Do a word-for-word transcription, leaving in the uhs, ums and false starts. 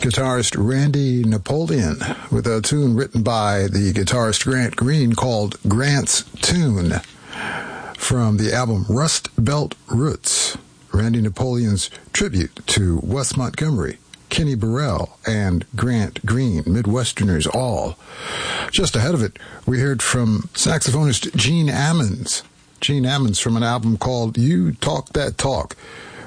guitarist Randy Napoleon with a tune written by the guitarist Grant Green called Grant's Tune from the album Rust Belt Roots, Randy Napoleon's tribute to Wes Montgomery, Kenny Burrell, and Grant Green, Midwesterners all. Just ahead of it, we heard from saxophonist Gene Ammons. Gene Ammons from an album called You Talk That Talk.